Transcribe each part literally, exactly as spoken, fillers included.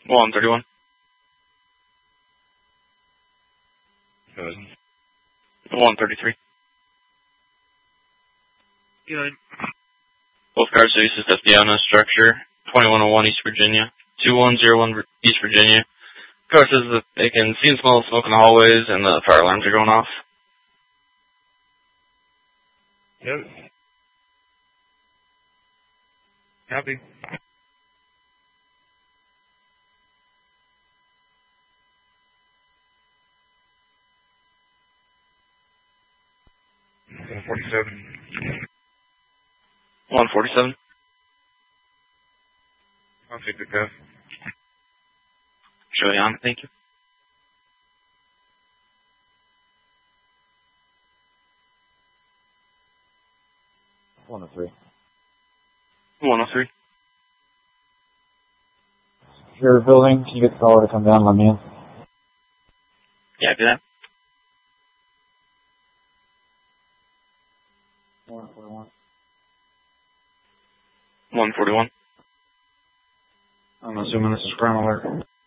one thirty-one. Good. one thirty-three. Good. Both cars are East S D on a structure, twenty-one oh one East Virginia, two one zero one East Virginia. Car says that they can see and smell smoke in the hallways and the fire alarms are going off. Yep. Copy. one forty-seven. one forty-seven. I'll take the test. Show you on, thank you. one oh three. one oh three. Your building, can you get the caller to come down, let me in? Yeah, do that. one forty-one. one forty-one. I'm assuming this is crime alert.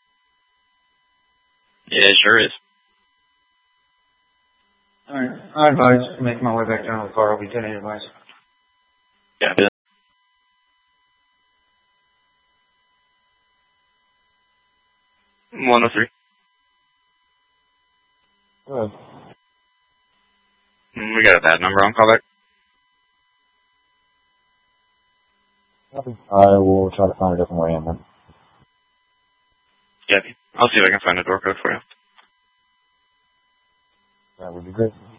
Yeah, it sure is. Alright, I advise to make my way back down to the car. I'll be ten eight advice. Yeah, do that. one oh three. Good. We got a bad number on callback. Copy. I will try to find a different way in then. Yeah, I'll see if I can find a door code for you. That would be great.